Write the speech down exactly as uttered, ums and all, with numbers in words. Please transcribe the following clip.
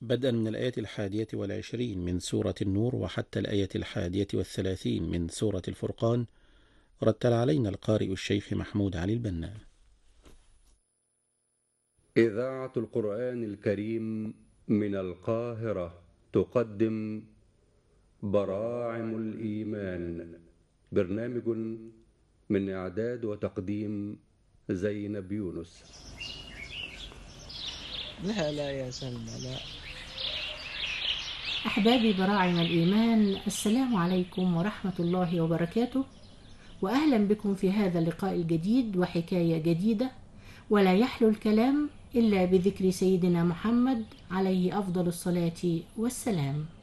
بدءا من الآية الحادية والعشرين من سورة النور وحتى الآية الحادية والثلاثين من سورة الفرقان. رتل علينا القارئ الشيخ محمود علي البنا. إذاعة القرآن الكريم من القاهرة تقدم براعم الإيمان، برنامج من إعداد وتقديم زينب يونس. لا لا يا سلمى لا. أحبابي براعم الإيمان، السلام عليكم ورحمة الله وبركاته، وأهلا بكم في هذا اللقاء الجديد وحكاية جديدة. ولا يحلو الكلام إلا بذكر سيدنا محمد عليه أفضل الصلاة والسلام.